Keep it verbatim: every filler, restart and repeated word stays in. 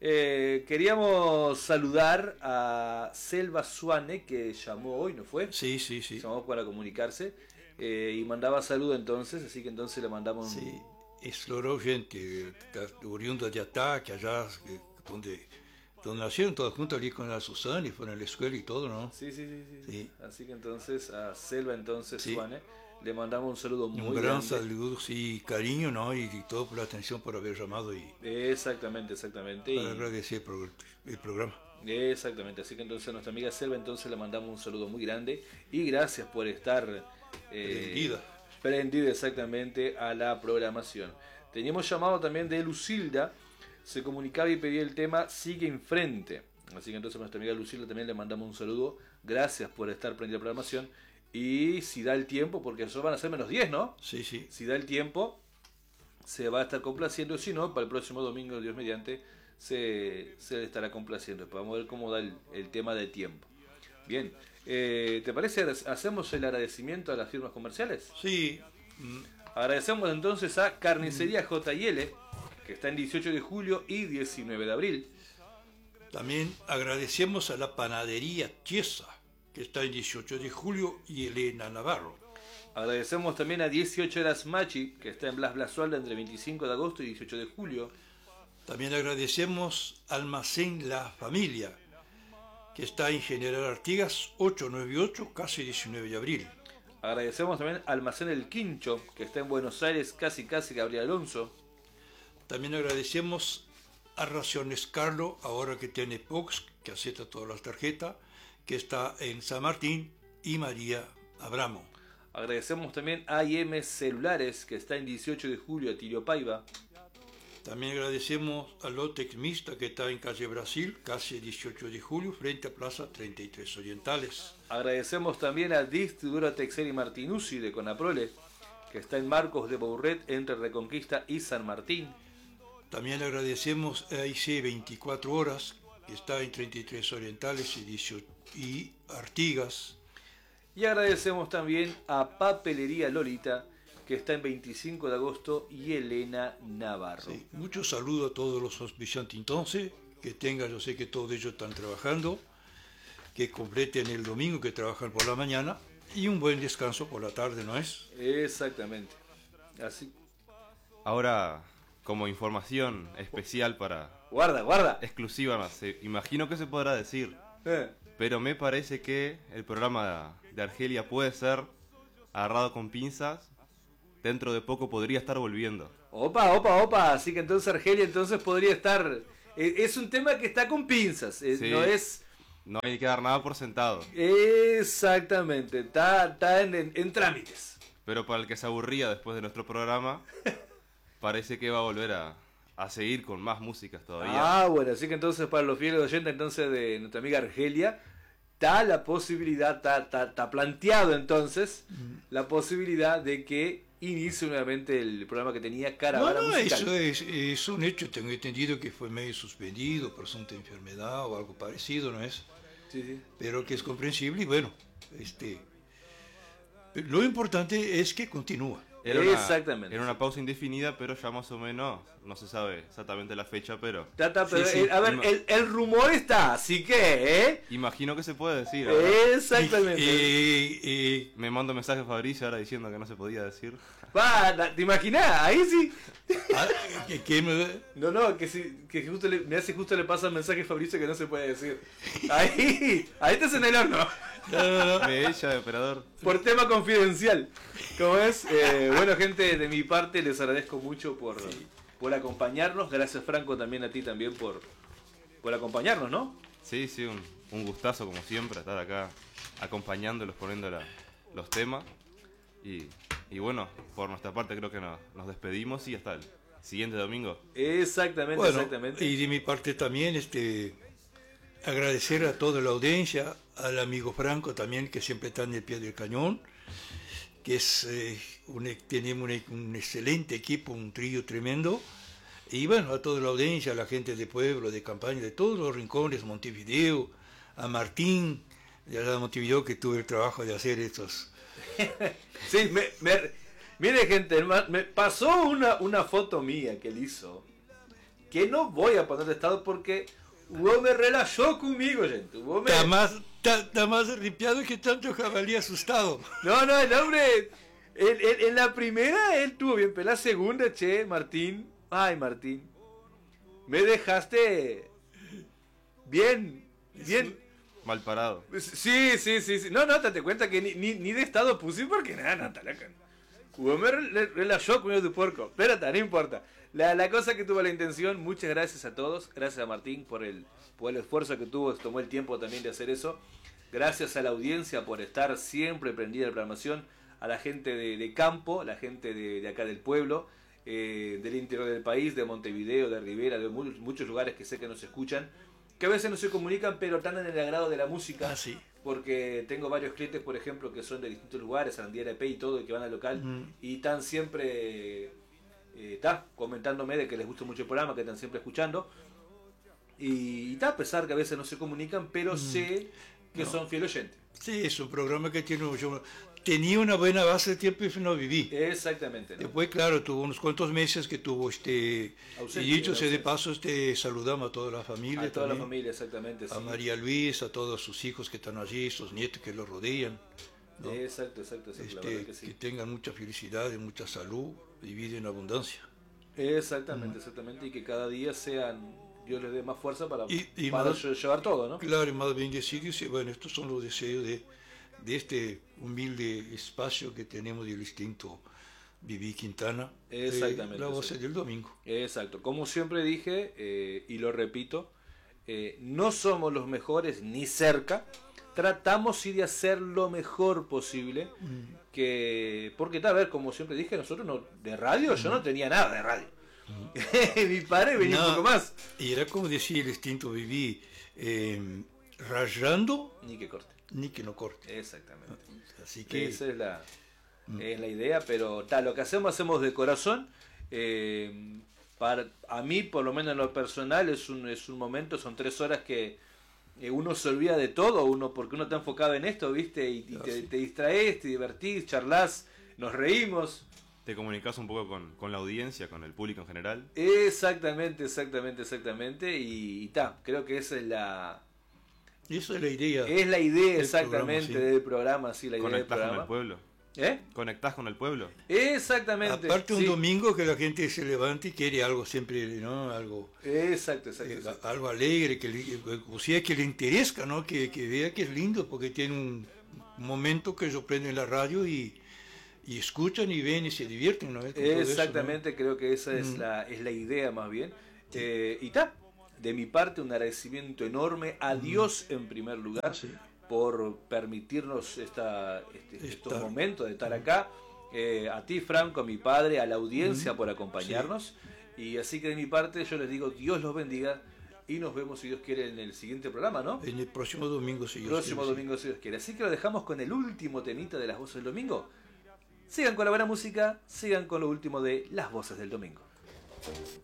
Eh, queríamos saludar a Selva Suane, que llamó hoy, ¿no fue? Sí, sí, sí. Llamó para comunicarse eh, y mandaba saludo entonces, así que entonces le mandamos un... Sí, es Loro gente, oriunda de Ataque, allá donde, donde nacieron todos juntos allí con la Susana y fueron a la escuela y todo, ¿no? Sí, sí, sí, sí. Sí. Así que entonces a Selva entonces Sí. Suane le mandamos un saludo muy Un gran grande. saludo, sí, cariño, ¿no? Y, y todo por la atención, por haber llamado y Exactamente, exactamente. para Y... agradecer por el, el programa. Exactamente, así que entonces a nuestra amiga Selva entonces le mandamos un saludo muy grande y gracias por estar eh, Prendida. prendida exactamente a la programación. Teníamos llamado también de Lucilda, se comunicaba y pedía el tema Sigue Enfrente, así que entonces a nuestra amiga Lucilda también le mandamos un saludo, gracias por estar prendida a la programación y si da el tiempo, porque eso van a ser menos diez, ¿no? Sí, sí. Si da el tiempo se va a estar complaciendo, si no, para el próximo domingo, Dios mediante, se, se le estará complaciendo. Después vamos a ver cómo da el, el tema de tiempo. Bien, eh, ¿te parece hacemos el agradecimiento a las firmas comerciales? Sí. Mm. Agradecemos entonces a Carnicería J y L, que está en dieciocho de julio y diecinueve de abril. También agradecemos a la Panadería Chiesa, que está en dieciocho de julio y Elena Navarro. Agradecemos también a dieciocho Horas Machi, que está en Blas Blasualda entre veinticinco de agosto y dieciocho de julio. También agradecemos Almacén La Familia, que está en General Artigas ochocientos noventa y ocho, casi diecinueve de abril. Agradecemos también Almacén El Quincho, que está en Buenos Aires, casi casi Gabriel Alonso. También agradecemos a Raciones Carlo, ahora que tiene Pox, que acepta todas las tarjetas, que está en San Martín, y María Abramo. Agradecemos también a I M Celulares, que está en dieciocho de julio, a Tirio Paiva. También agradecemos a Lotex Mixta, que está en calle Brasil, casi dieciocho de julio, frente a Plaza treinta y tres Orientales. Agradecemos también a Distribuidora Texeri Martinuzzi de Conaprole, que está en Marcos de Bourret, entre Reconquista y San Martín. También agradecemos a I C veinticuatro horas, que está en treinta y tres Orientales y, dieciocho, y Artigas. Y agradecemos también a Papelería Lolita, que está en veinticinco de agosto, y Elena Navarro. Sí, muchos saludos a todos los auspiciantes entonces, que tengan, yo sé que todos ellos están trabajando, que completen el domingo, que trabajan por la mañana, y un buen descanso por la tarde, ¿no es? Exactamente. Así. Ahora, como información especial para... Guarda, guarda. Exclusiva más, eh, imagino que se podrá decir, Eh. pero me parece que el programa de Argelia puede ser agarrado con pinzas. Dentro de poco podría estar volviendo. Opa, opa, opa. Así que entonces Argelia entonces podría estar... Es un tema que está con pinzas. Sí, no es... No hay que dar nada por sentado. Exactamente. Está, está en, en, en trámites. Pero para el que se aburría después de nuestro programa, parece que va a volver a, a seguir con más músicas todavía. Ah, bueno. Así que entonces para los fieles oyentes entonces de nuestra amiga Argelia, está la posibilidad, está, está, está planteado entonces, mm. la posibilidad de que inicie nuevamente el programa que tenía Caravana No, no, Musical. eso es, es un hecho. Tengo entendido que fue medio suspendido por asunto de enfermedad o algo parecido, ¿no es? Sí, sí. Pero que es comprensible y bueno, este, lo importante es que continúa. Era una, Exactamente. Era una pausa indefinida, pero ya más o menos, no se sabe exactamente la fecha, pero... Tata, pero sí, sí. El, a ver, Ima el, el rumor está, así que, ¿eh? Imagino que se puede decir. Exactamente. Y, eh, eh, Me mando un mensaje a Fabricio ahora diciendo que no se podía decir. Va, ¿te imaginas? Ahí sí. ah, ¿qué, qué me... No, no, que, si, que justo le, me hace justo le pasa el mensaje a Fabricio que no se puede decir. Ahí, ahí estás en el horno. No, no, no. De ella, de operador. Por tema confidencial. ¿Cómo es? Eh, bueno, gente, de mi parte les agradezco mucho por, sí. por acompañarnos. Gracias, Franco, también a ti también por, por acompañarnos, ¿no? Sí, sí, un, un gustazo como siempre estar acá acompañándolos, poniendo la, los temas. Y, y bueno, por nuestra parte creo que nos, nos despedimos y hasta el siguiente domingo. Exactamente, Bueno, exactamente. Y de mi parte también, este, agradecer a toda la audiencia, al amigo Franco también, que siempre está en el pie del cañón, que es eh, un, tenemos un, un excelente equipo, un trío tremendo, y bueno, a toda la audiencia, a la gente de pueblo, de campaña, de todos los rincones, Montevideo, a Martín, de allá de Montevideo, que tuve el trabajo de hacer estos... Sí, me, me, mire gente, me pasó una, una foto mía que él hizo que no voy a poner de estado porque vos me relajó conmigo, gente. Vos me... Está más, está, está más ripiado que tanto jabalí asustado. No, no, el hombre, en, en, en la primera él tuvo bien, pero la segunda, che, Martín, ay Martín, me dejaste bien, bien... Mal parado. Sí, sí, sí, sí. No, no, te cuenta que ni, ni, ni de estado puse porque nada, nada, loca. Vos me relajó conmigo tu puerco, pero no importa. La, la cosa que tuvo la intención, muchas gracias a todos, gracias a Martín por el, por el esfuerzo que tuvo, tomó el tiempo también de hacer eso, gracias a la audiencia por estar siempre prendida a la programación, a la gente de, de campo, la gente de, de acá del pueblo, eh, del interior del país, de Montevideo, de Rivera, de muchos, muchos lugares que sé que nos escuchan, que a veces no se comunican pero están en el agrado de la música, Ah, sí. porque tengo varios clientes, por ejemplo, que son de distintos lugares, Andiera E P y todo, y que van al local, Mm. y están siempre... está eh, comentándome de que les gusta mucho el programa, que están siempre escuchando, y está, a pesar que a veces no se comunican, pero Mm. sé que No. son fiel oyentes. Sí, es un programa que tiene yo tenía una buena base de tiempo y no viví. Exactamente, ¿no? Después, claro, tuvo unos cuantos meses que tuvo este... Ausente, y dicho sea de ausente. paso, este, saludamos a toda la familia A toda la también, familia, exactamente. a Sí. María Luis, a todos sus hijos que están allí, sus nietos que lo rodean, ¿no? Exacto, exacto, exacto, la Este, verdad que que sí. tengan mucha felicidad y mucha salud y vida en abundancia. Exactamente, exactamente, y que cada día sean, Dios les dé más fuerza para, Y- y para más- llevar todo, ¿no? Claro, y más bendecidos, y bueno, estos son los deseos de, de este humilde espacio que tenemos del distinto Viví Quintana, eh, Exactamente, la voz sí. del domingo. Exacto, como siempre dije, eh, y lo repito, eh, no somos los mejores ni cerca, tratamos sí de hacer lo mejor posible, que porque tal vez, como siempre dije, nosotros no, de radio, yo no tenía nada de radio. Mi padre venía No. un poco más. Y era como decía el distinto Viví, eh, rayando Ni que corte. ni que no corte. Exactamente. Así que Esa es la, es la idea, pero tal, lo que hacemos, hacemos de corazón. eh, para, a mí, por lo menos en lo personal, es un, es un momento, son tres horas que eh, uno se olvida de todo, uno porque uno está enfocado en esto, ¿viste? Y, y Ah, te, sí. te distraes, te divertís, charlas, nos reímos. Te comunicas un poco con, con la audiencia, con el público en general. Exactamente, exactamente, exactamente. Y ta, creo que esa es la, esa es la idea. es la idea Del exactamente programa, sí. del programa, sí, la idea del Conectás con el programa. pueblo. ¿Eh? Conectás con el pueblo. Exactamente. Aparte un sí. domingo que la gente se levanta y quiere algo siempre, ¿no? Algo, Exacto, exacto. eh, exacto. algo alegre, que le, o sea, que le interesa, ¿no? Que, que vea que es lindo, porque tiene un momento que ellos prenden la radio y, y escuchan y ven y se divierten, ¿no? Con todo eso, ¿no? Exactamente, creo que esa es, Mm. la, es la idea más bien. Eh, y ta, de mi parte un agradecimiento enorme a Dios en primer lugar Sí. por permitirnos esta, este- estos Estar. momentos de estar acá. Eh, a ti, Franco, a mi padre, a la audiencia por acompañarnos. Y así que de mi parte yo les digo Dios los bendiga y nos vemos si Dios quiere en el siguiente programa, ¿no? En el próximo domingo, si Dios Próximo quiere, sí. domingo si Dios quiere. Así que lo dejamos con el último temita de las voces del domingo. Sigan con la buena música, sigan con lo último de las voces del domingo.